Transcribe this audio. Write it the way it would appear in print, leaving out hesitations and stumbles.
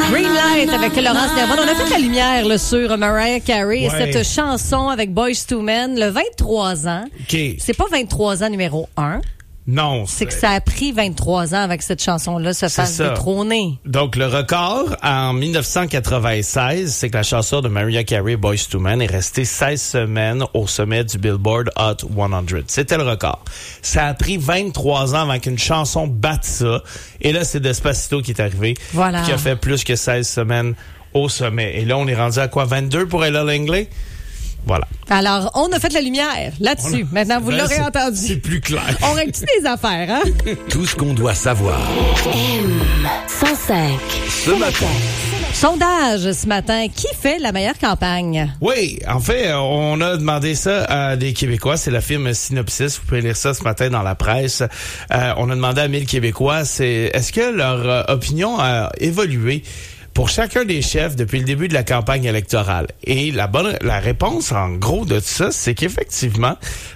Green Light avec Laurence Nervon. On a fait la lumière là, sur Mariah Carey et Ouais. cette chanson avec Boyz II Men, le 23 ans. OK. C'est pas 23 ans numéro 1. Non. C'est que ça a pris 23 ans avec cette chanson-là se fasse ça. détrôner. Donc, le record, en 1996, c'est que la chanson de Mariah Carey, Boyz II Men, est restée 16 semaines au sommet du Billboard Hot 100. C'était le record. Ça a pris 23 ans avant qu'une chanson batte ça. Et là, c'est Despacito qui est arrivé. Voilà. Qui a fait plus que 16 semaines au sommet. Et là, on est rendu à quoi? 22 pour Ella Langley? Voilà. Alors, on a fait la lumière là-dessus. Maintenant, vous l'aurez entendu. C'est plus clair. On règle-tu des affaires, hein? Tout ce qu'on doit savoir. M105. Ce matin, Sondage ce matin. Qui fait la meilleure campagne? Oui, en fait, on a demandé ça à des Québécois. C'est la firme Synopsis. Vous pouvez lire ça ce matin dans la presse. On a demandé à 1000 Québécois, est-ce que leur opinion a évolué pour chacun des chefs depuis le début de la campagne électorale? Et la réponse, en gros, de ça, c'est qu'effectivement,